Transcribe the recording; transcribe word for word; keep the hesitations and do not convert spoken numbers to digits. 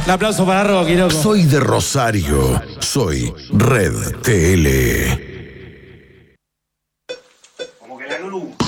Un aplauso para Rocky, loco. Soy de Rosario. Soy Red T L. Como que la Lulu.